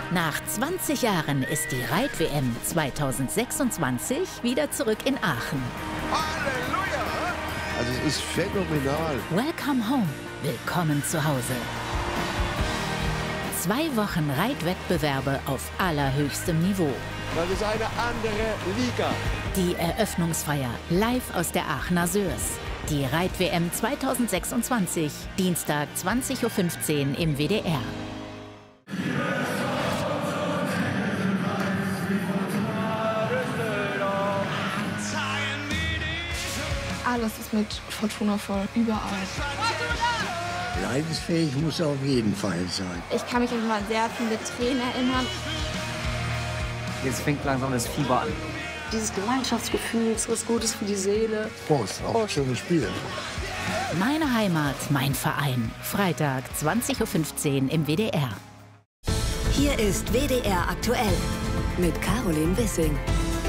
Nach 20 Jahren ist die Reit-WM 2026 wieder zurück in Aachen. Halleluja! Also es ist phänomenal. Welcome home. Willkommen zu Hause. 2 Wochen Reitwettbewerbe auf allerhöchstem Niveau. Das ist eine andere Liga. Die Eröffnungsfeier live aus der Aachener Sörs. Die Reit-WM 2026, Dienstag 20:15 Uhr im WDR. Alles ist mit Fortuna voll, überall. Leidensfähig muss er auf jeden Fall sein. Ich kann mich immer an sehr viele Tränen erinnern. Jetzt fängt langsam das Fieber an. Dieses Gemeinschaftsgefühl ist was Gutes für die Seele. Prost, auch ein schönes Spiel. Meine Heimat, mein Verein. Freitag 20:15 Uhr im WDR. Hier ist WDR aktuell mit Caroline Wissing.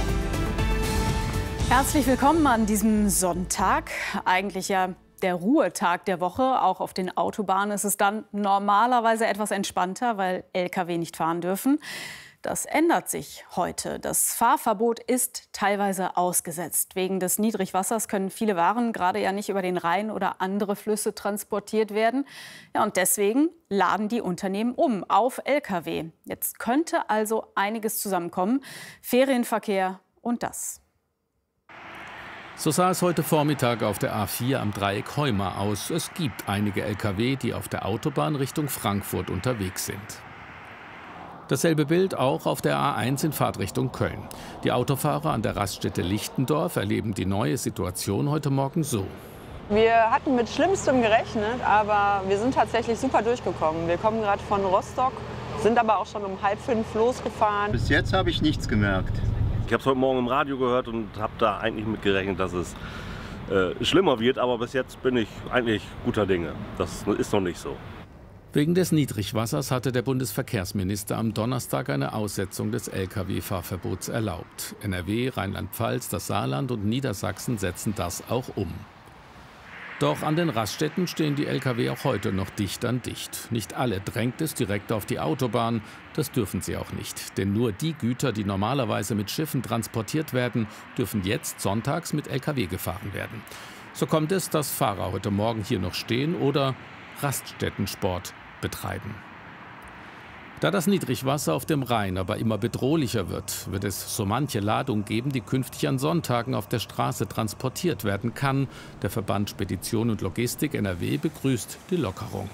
Herzlich willkommen an diesem Sonntag. Eigentlich ja der Ruhetag der Woche. Auch auf den Autobahnen ist es dann normalerweise etwas entspannter, weil Lkw nicht fahren dürfen. Das ändert sich heute. Das Fahrverbot ist teilweise ausgesetzt. Wegen des Niedrigwassers können viele Waren gerade ja nicht über den Rhein oder andere Flüsse transportiert werden. Ja, und deswegen laden die Unternehmen um auf Lkw. Jetzt könnte also einiges zusammenkommen. Ferienverkehr und das. So sah es heute Vormittag auf der A4 am Dreieck Heuma aus. Es gibt einige Lkw, die auf der Autobahn Richtung Frankfurt unterwegs sind. Dasselbe Bild auch auf der A1 in Fahrtrichtung Köln. Die Autofahrer an der Raststätte Lichtendorf erleben die neue Situation heute Morgen so. Wir hatten mit Schlimmstem gerechnet, aber wir sind tatsächlich super durchgekommen. Wir kommen gerade von Rostock, sind aber auch schon um 4:30 losgefahren. Bis jetzt habe ich nichts gemerkt. Ich habe es heute Morgen im Radio gehört und habe da eigentlich mit gerechnet, dass es schlimmer wird. Aber bis jetzt bin ich eigentlich guter Dinge. Das ist noch nicht so. Wegen des Niedrigwassers hatte der Bundesverkehrsminister am Donnerstag eine Aussetzung des Lkw-Fahrverbots erlaubt. NRW, Rheinland-Pfalz, das Saarland und Niedersachsen setzen das auch um. Doch an den Raststätten stehen die Lkw auch heute noch dicht an dicht. Nicht alle drängt es direkt auf die Autobahn. Das dürfen sie auch nicht. Denn nur die Güter, die normalerweise mit Schiffen transportiert werden, dürfen jetzt sonntags mit Lkw gefahren werden. So kommt es, dass Fahrer heute Morgen hier noch stehen oder Raststättensport betreiben. Da das Niedrigwasser auf dem Rhein aber immer bedrohlicher wird, wird es so manche Ladung geben, die künftig an Sonntagen auf der Straße transportiert werden kann. Der Verband Spedition und Logistik NRW begrüßt die Lockerung.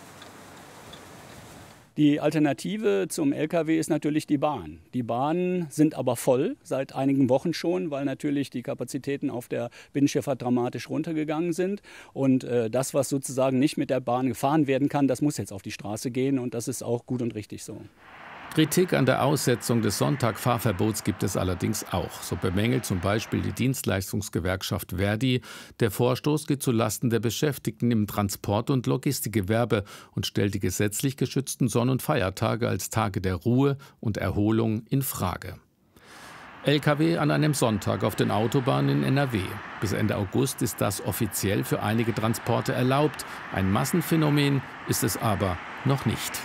Die Alternative zum Lkw ist natürlich die Bahn. Die Bahnen sind aber voll, seit einigen Wochen schon, weil natürlich die Kapazitäten auf der Binnenschifffahrt dramatisch runtergegangen sind. Und das, was sozusagen nicht mit der Bahn gefahren werden kann, das muss jetzt auf die Straße gehen und das ist auch gut und richtig so. Kritik an der Aussetzung des Sonntagfahrverbots gibt es allerdings auch. So bemängelt zum Beispiel die Dienstleistungsgewerkschaft Verdi. Der Vorstoß geht zulasten der Beschäftigten im Transport- und Logistikgewerbe und stellt die gesetzlich geschützten Sonn- und Feiertage als Tage der Ruhe und Erholung in Frage. Lkw an einem Sonntag auf den Autobahnen in NRW. Bis Ende August ist das offiziell für einige Transporte erlaubt. Ein Massenphänomen ist es aber noch nicht.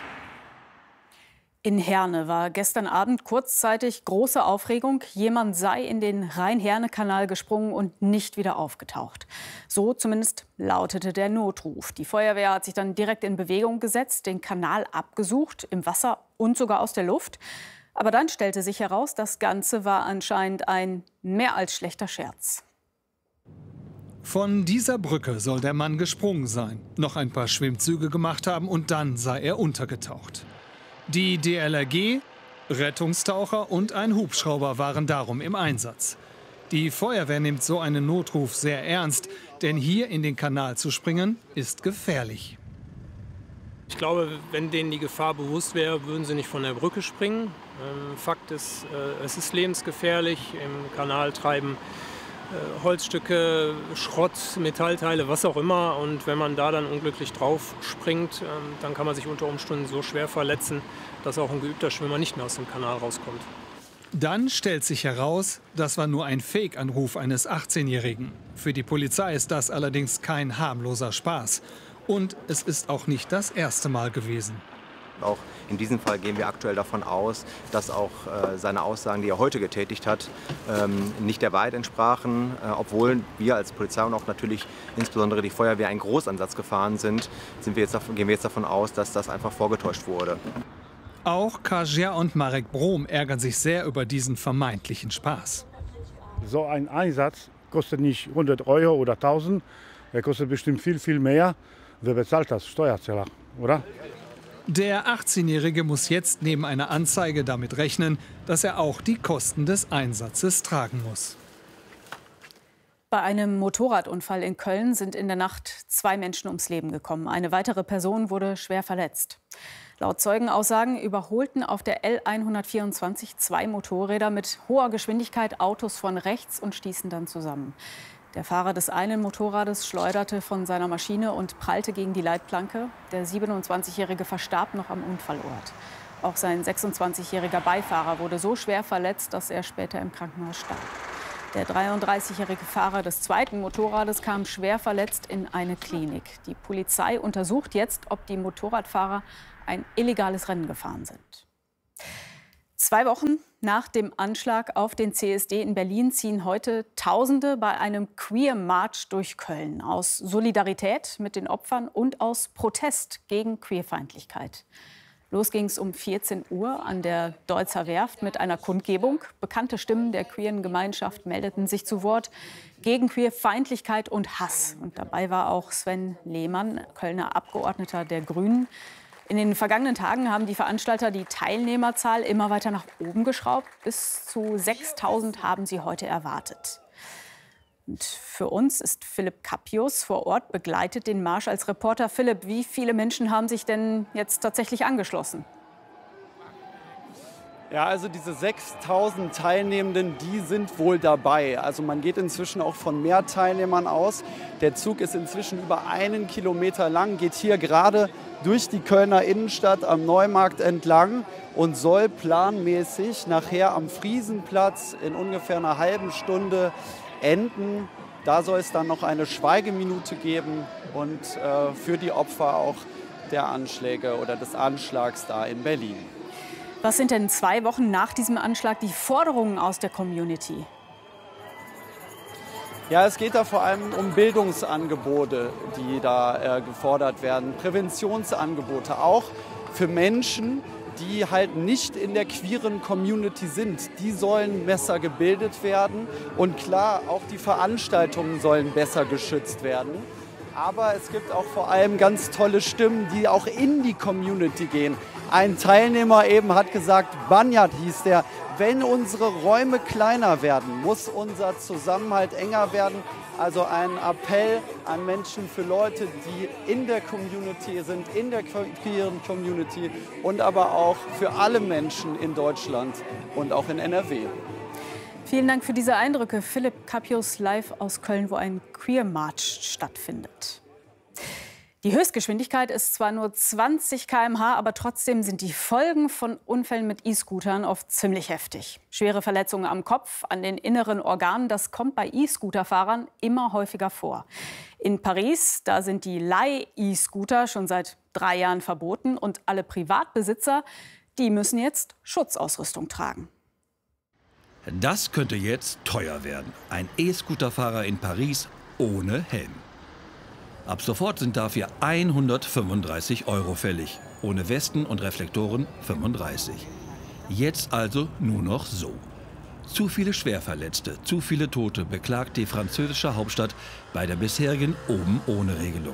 In Herne war gestern Abend kurzzeitig große Aufregung. Jemand sei in den Rhein-Herne-Kanal gesprungen und nicht wieder aufgetaucht. So zumindest lautete der Notruf. Die Feuerwehr hat sich dann direkt in Bewegung gesetzt, den Kanal abgesucht, im Wasser und sogar aus der Luft. Aber dann stellte sich heraus, das Ganze war anscheinend ein mehr als schlechter Scherz. Von dieser Brücke soll der Mann gesprungen sein, noch ein paar Schwimmzüge gemacht haben und dann sei er untergetaucht. Die DLRG, Rettungstaucher und ein Hubschrauber waren darum im Einsatz. Die Feuerwehr nimmt so einen Notruf sehr ernst, denn hier in den Kanal zu springen, ist gefährlich. Ich glaube, wenn denen die Gefahr bewusst wäre, würden sie nicht von der Brücke springen. Fakt ist, es ist lebensgefährlich. Im Kanal treiben Holzstücke, Schrott, Metallteile, was auch immer. Und wenn man da dann unglücklich drauf springt, dann kann man sich unter Umständen so schwer verletzen, dass auch ein geübter Schwimmer nicht mehr aus dem Kanal rauskommt. Dann stellt sich heraus, das war nur ein Fake-Anruf eines 18-Jährigen. Für die Polizei ist das allerdings kein harmloser Spaß. Und es ist auch nicht das erste Mal gewesen. Auch in diesem Fall gehen wir aktuell davon aus, dass auch seine Aussagen, die er heute getätigt hat, nicht der Wahrheit entsprachen, obwohl wir als Polizei und auch natürlich insbesondere die Feuerwehr einen Großansatz gefahren sind, gehen wir jetzt davon aus, dass das einfach vorgetäuscht wurde. Auch Kasia und Marek Brom ärgern sich sehr über diesen vermeintlichen Spaß. So ein Einsatz kostet nicht 100 € oder 1000, er kostet bestimmt viel, viel mehr. Wer bezahlt das? Steuerzahler, oder? Der 18-Jährige muss jetzt neben einer Anzeige damit rechnen, dass er auch die Kosten des Einsatzes tragen muss. Bei einem Motorradunfall in Köln sind in der Nacht 2 Menschen ums Leben gekommen. Eine weitere Person wurde schwer verletzt. Laut Zeugenaussagen überholten auf der L124 2 Motorräder mit hoher Geschwindigkeit Autos von rechts und stießen dann zusammen. Der Fahrer des einen Motorrades schleuderte von seiner Maschine und prallte gegen die Leitplanke. Der 27-Jährige verstarb noch am Unfallort. Auch sein 26-jähriger Beifahrer wurde so schwer verletzt, dass er später im Krankenhaus starb. Der 33-jährige Fahrer des zweiten Motorrades kam schwer verletzt in eine Klinik. Die Polizei untersucht jetzt, ob die Motorradfahrer ein illegales Rennen gefahren sind. 2 Wochen nach dem Anschlag auf den CSD in Berlin ziehen heute Tausende bei einem Queer March durch Köln. Aus Solidarität mit den Opfern und aus Protest gegen Queerfeindlichkeit. Los ging es um 14 Uhr an der Deutzer Werft mit einer Kundgebung. Bekannte Stimmen der queeren Gemeinschaft meldeten sich zu Wort gegen Queerfeindlichkeit und Hass. Und dabei war auch Sven Lehmann, Kölner Abgeordneter der Grünen. In den vergangenen Tagen haben die Veranstalter die Teilnehmerzahl immer weiter nach oben geschraubt. Bis zu 6.000 haben sie heute erwartet. Und für uns ist Philipp Kappius vor Ort, begleitet den Marsch als Reporter. Philipp, wie viele Menschen haben sich denn jetzt tatsächlich angeschlossen? Ja, also diese 6.000 Teilnehmenden, die sind wohl dabei. Also man geht inzwischen auch von mehr Teilnehmern aus. Der Zug ist inzwischen über 1 Kilometer lang, geht hier gerade durch die Kölner Innenstadt am Neumarkt entlang und soll planmäßig nachher am Friesenplatz in ungefähr einer halben Stunde enden. Da soll es dann noch eine Schweigeminute geben und für die Opfer auch der Anschläge oder des Anschlags da in Berlin. Was sind denn 2 Wochen nach diesem Anschlag die Forderungen aus der Community? Ja, es geht da vor allem um Bildungsangebote, die da gefordert werden, Präventionsangebote, auch für Menschen, die halt nicht in der queeren Community sind. Die sollen besser gebildet werden und klar, auch die Veranstaltungen sollen besser geschützt werden. Aber es gibt auch vor allem ganz tolle Stimmen, die auch in die Community gehen. Ein Teilnehmer eben hat gesagt, Banyat hieß der, wenn unsere Räume kleiner werden, muss unser Zusammenhalt enger werden. Also ein Appell an Menschen, für Leute, die in der Community sind, in der queeren Community und aber auch für alle Menschen in Deutschland und auch in NRW. Vielen Dank für diese Eindrücke. Philipp Kappius live aus Köln, wo ein Queer March stattfindet. Die Höchstgeschwindigkeit ist zwar nur 20 km/h, aber trotzdem sind die Folgen von Unfällen mit E-Scootern oft ziemlich heftig. Schwere Verletzungen am Kopf, an den inneren Organen, das kommt bei E-Scooter-Fahrern immer häufiger vor. In Paris, da sind die Leih-E-Scooter schon seit 3 Jahren verboten und alle Privatbesitzer, die müssen jetzt Schutzausrüstung tragen. Das könnte jetzt teuer werden. Ein E-Scooter-Fahrer in Paris ohne Helm. Ab sofort sind dafür 135 € fällig. Ohne Westen und Reflektoren 35. Jetzt also nur noch so. Zu viele Schwerverletzte, zu viele Tote beklagt die französische Hauptstadt bei der bisherigen Oben-ohne-Regelung.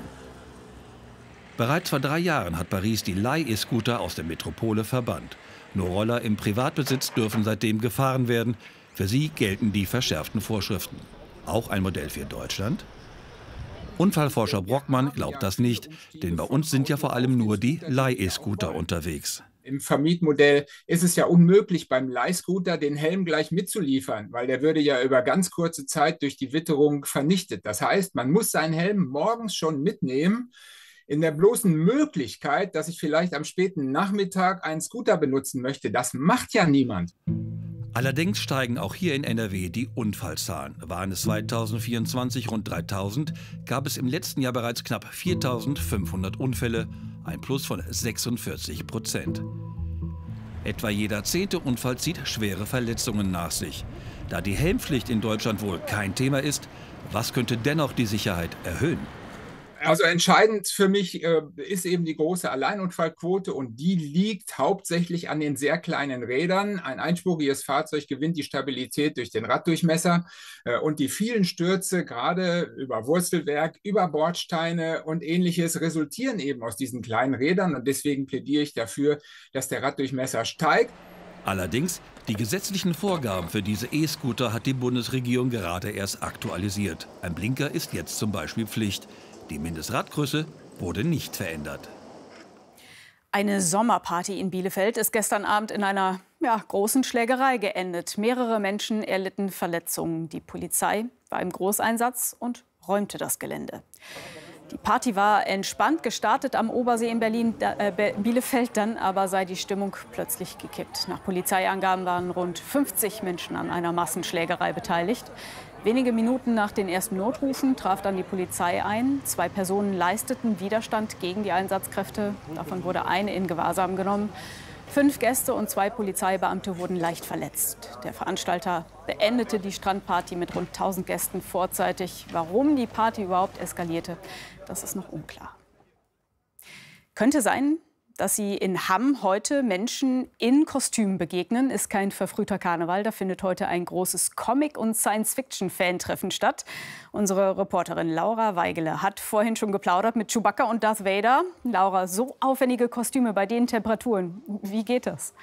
Bereits vor 3 Jahren hat Paris die Leih-E-Scooter aus der Metropole verbannt. Nur Roller im Privatbesitz dürfen seitdem gefahren werden. Für sie gelten die verschärften Vorschriften. Auch ein Modell für Deutschland? Unfallforscher Brockmann glaubt das nicht, denn bei uns sind ja vor allem nur die Leih-E-Scooter unterwegs. Im Vermietmodell ist es ja unmöglich, beim Leihscooter den Helm gleich mitzuliefern, weil der würde ja über ganz kurze Zeit durch die Witterung vernichtet. Das heißt, man muss seinen Helm morgens schon mitnehmen, in der bloßen Möglichkeit, dass ich vielleicht am späten Nachmittag einen Scooter benutzen möchte. Das macht ja niemand. Allerdings steigen auch hier in NRW die Unfallzahlen. Waren es 2024 rund 3000, gab es im letzten Jahr bereits knapp 4500 Unfälle, ein Plus von 46%. Etwa jeder 10. Unfall zieht schwere Verletzungen nach sich. Da die Helmpflicht in Deutschland wohl kein Thema ist, was könnte dennoch die Sicherheit erhöhen? Also entscheidend für mich ist eben die große Alleinunfallquote und die liegt hauptsächlich an den sehr kleinen Rädern. Ein einspuriges Fahrzeug gewinnt die Stabilität durch den Raddurchmesser und die vielen Stürze, gerade über Wurzelwerk, über Bordsteine und Ähnliches, resultieren eben aus diesen kleinen Rädern und deswegen plädiere ich dafür, dass der Raddurchmesser steigt. Allerdings, die gesetzlichen Vorgaben für diese E-Scooter hat die Bundesregierung gerade erst aktualisiert. Ein Blinker ist jetzt zum Beispiel Pflicht. Die Mindestradgröße wurde nicht verändert. Eine Sommerparty in Bielefeld ist gestern Abend in einer großen Schlägerei geendet. Mehrere Menschen erlitten Verletzungen. Die Polizei war im Großeinsatz und räumte das Gelände. Die Party war entspannt gestartet am Obersee in Bielefeld, dann aber sei die Stimmung plötzlich gekippt. Nach Polizeiangaben waren rund 50 Menschen an einer Massenschlägerei beteiligt. Wenige Minuten nach den ersten Notrufen traf dann die Polizei ein. 2 Personen leisteten Widerstand gegen die Einsatzkräfte. Davon wurde eine in Gewahrsam genommen. 5 Gäste und 2 Polizeibeamte wurden leicht verletzt. Der Veranstalter beendete die Strandparty mit rund 1000 Gästen vorzeitig. Warum die Party überhaupt eskalierte, das ist noch unklar. Könnte sein, dass Sie in Hamm heute Menschen in Kostümen begegnen. Ist kein verfrühter Karneval. Da findet heute ein großes Comic- und Science-Fiction-Fan-Treffen statt. Unsere Reporterin Laura Weigele hat vorhin schon geplaudert mit Chewbacca und Darth Vader. Laura, so aufwendige Kostüme bei den Temperaturen. Wie geht das?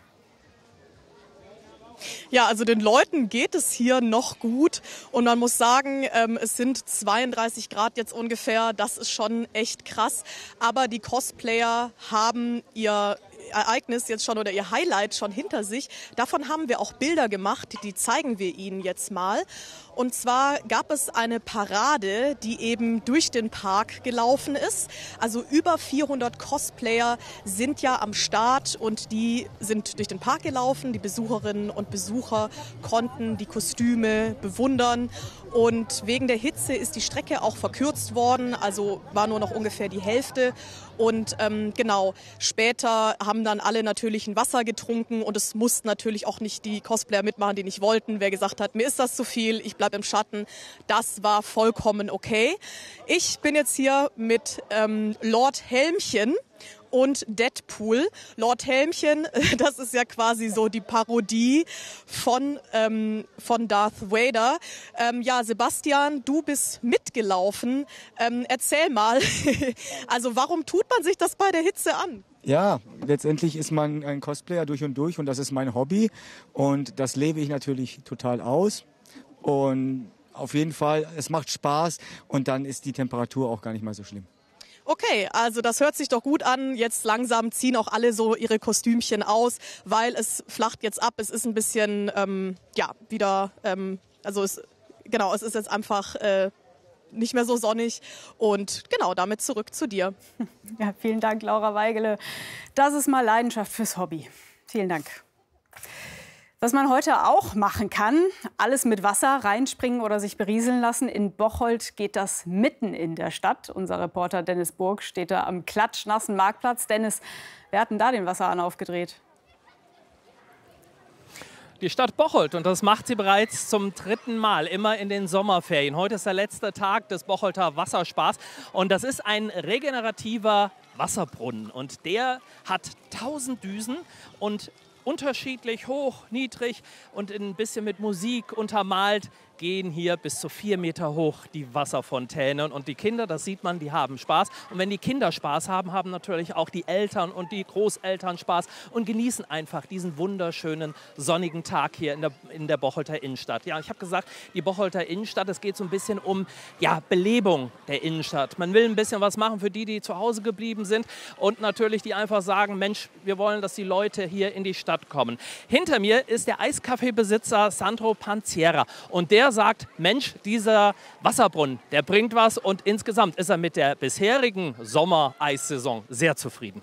Ja, also den Leuten geht es hier noch gut und man muss sagen, es sind 32 Grad jetzt ungefähr, das ist schon echt krass, aber die Cosplayer haben ihr Ereignis jetzt schon oder ihr Highlight schon hinter sich. Davon haben wir auch Bilder gemacht, die zeigen wir Ihnen jetzt mal. Und zwar gab es eine Parade, die eben durch den Park gelaufen ist. Also über 400 Cosplayer sind ja am Start und die sind durch den Park gelaufen. Die Besucherinnen und Besucher konnten die Kostüme bewundern. Und wegen der Hitze ist die Strecke auch verkürzt worden, also war nur noch ungefähr die Hälfte. Und später haben dann alle natürlich ein Wasser getrunken und es mussten natürlich auch nicht die Cosplayer mitmachen, die nicht wollten. Wer gesagt hat, mir ist das zu viel, ich bleibe im Schatten, das war vollkommen okay. Ich bin jetzt hier mit Lord Helmchen und Deadpool. Lord Helmchen, das ist ja quasi so die Parodie von Darth Vader. Sebastian, du bist mitgelaufen. Erzähl mal, also warum tut man sich das bei der Hitze an? Ja, letztendlich ist man ein Cosplayer durch und das ist mein Hobby und das lebe ich natürlich total aus. Und auf jeden Fall, es macht Spaß und dann ist die Temperatur auch gar nicht mal so schlimm. Okay, also das hört sich doch gut an. Jetzt langsam ziehen auch alle so ihre Kostümchen aus, weil es flacht jetzt ab. Es ist ein bisschen, es ist jetzt einfach nicht mehr so sonnig. Und damit zurück zu dir. Ja, vielen Dank, Laura Weigele. Das ist mal Leidenschaft fürs Hobby. Vielen Dank. Was man heute auch machen kann, alles mit Wasser reinspringen oder sich berieseln lassen. In Bocholt geht das mitten in der Stadt. Unser Reporter Dennis Burg steht da am klatschnassen Marktplatz. Dennis, wer hat denn da den Wasserhahn aufgedreht? Die Stadt Bocholt, und das macht sie bereits zum 3. Mal, immer in den Sommerferien. Heute ist der letzte Tag des Bocholter Wasserspaß und das ist ein regenerativer Wasserbrunnen. Und der hat 1000 Düsen und unterschiedlich hoch, niedrig und ein bisschen mit Musik untermalt gehen hier bis zu 4 Meter hoch die Wasserfontänen. Und die Kinder, das sieht man, die haben Spaß. Und wenn die Kinder Spaß haben, haben natürlich auch die Eltern und die Großeltern Spaß und genießen einfach diesen wunderschönen sonnigen Tag hier in der Bocholter Innenstadt. Ja, ich habe gesagt, die Bocholter Innenstadt, es geht so ein bisschen um Belebung der Innenstadt. Man will ein bisschen was machen für die, die zu Hause geblieben sind und natürlich die einfach sagen, Mensch, wir wollen, dass die Leute hier in die Stadt kommen. Hinter mir ist der Eiskaffeebesitzer Sandro Panziera und der sagt, Mensch, dieser Wasserbrunnen, der bringt was und insgesamt ist er mit der bisherigen Sommer-Eissaison sehr zufrieden.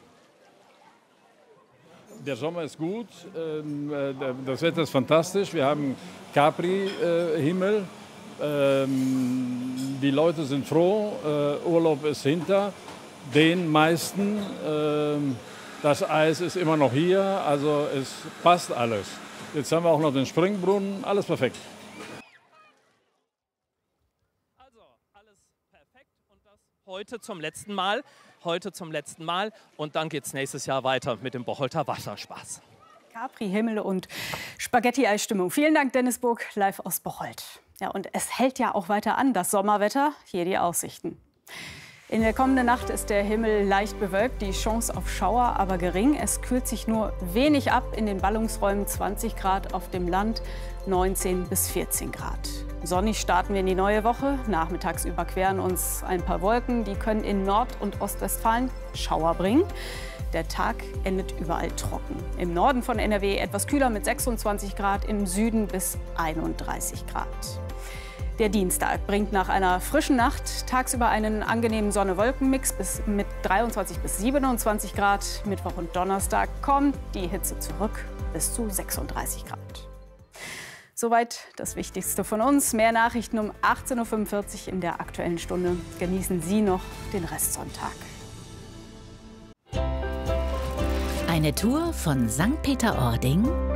Der Sommer ist gut, das Wetter ist fantastisch, wir haben Capri-Himmel, die Leute sind froh, Urlaub ist hinter den meisten. Das Eis ist immer noch hier, also es passt alles. Jetzt haben wir auch noch den Springbrunnen, alles perfekt. Also alles perfekt und das heute zum letzten Mal. Heute zum letzten Mal und dann geht es nächstes Jahr weiter mit dem Bocholter Wasserspaß. Capri, Himmel und Spaghetti-Eisstimmung. Vielen Dank, Dennis Burg, live aus Bocholt. Ja, und es hält ja auch weiter an, das Sommerwetter. Hier die Aussichten. In der kommenden Nacht ist der Himmel leicht bewölkt, die Chance auf Schauer aber gering. Es kühlt sich nur wenig ab, in den Ballungsräumen 20 Grad, auf dem Land 19 bis 14 Grad. Sonnig starten wir in die neue Woche. Nachmittags überqueren uns ein paar Wolken. Die können in Nord- und Ostwestfalen Schauer bringen. Der Tag endet überall trocken. Im Norden von NRW etwas kühler mit 26 Grad, im Süden bis 31 Grad. Der Dienstag bringt nach einer frischen Nacht tagsüber einen angenehmen Sonne-Wolken-Mix mit 23 bis 27 Grad. Mittwoch und Donnerstag kommt die Hitze zurück bis zu 36 Grad. Soweit das Wichtigste von uns. Mehr Nachrichten um 18:45 Uhr in der Aktuellen Stunde. Genießen Sie noch den Restsonntag. Eine Tour von St. Peter-Ording